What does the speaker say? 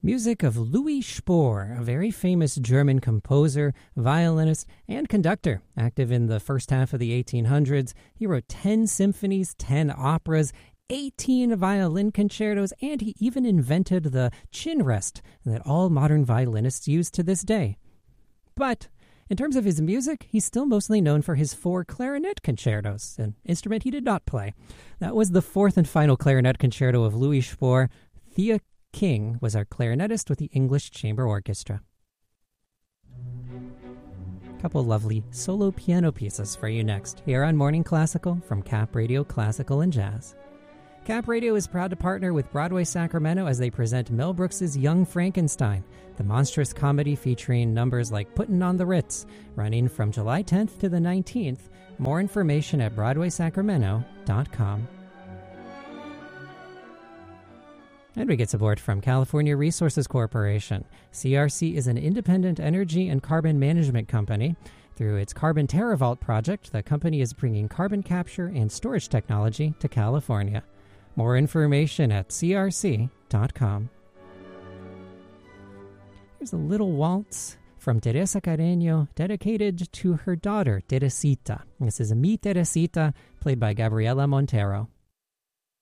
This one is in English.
Music of Louis Spohr, a very famous German composer, violinist, and conductor. Active in the first half of the 1800s, he wrote 10 symphonies, 10 operas, 18 violin concertos, and he even invented the chin rest that all modern violinists use to this day. But in terms of his music, he's still mostly known for his 4 clarinet concertos, an instrument he did not play. That was the 4th and final clarinet concerto of Louis Spohr. Thea King was our clarinetist with the English Chamber Orchestra. A couple lovely solo piano pieces for you next, here on Morning Classical from Cap Radio Classical and Jazz. Cap Radio is proud to partner with Broadway Sacramento as they present Mel Brooks' Young Frankenstein, the monstrous comedy featuring numbers like Puttin' on the Ritz, running from July 10th to the 19th. More information at BroadwaySacramento.com. And we get support from California Resources Corporation. CRC is an independent energy and carbon management company. Through its Carbon TerraVault project, the company is bringing carbon capture and storage technology to California. More information at crc.com. Here's a little waltz from Teresa Carreño, dedicated to her daughter, Teresita. This is Mi Teresita, played by Gabriela Montero.